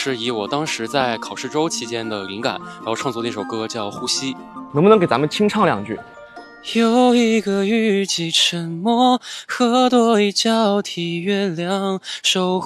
是以我当时在考试周期间的灵感，然后创作的一首歌叫《呼吸》。 能不能给咱们清唱2句？ 有一个雨季沉默，和多一交替月亮守护。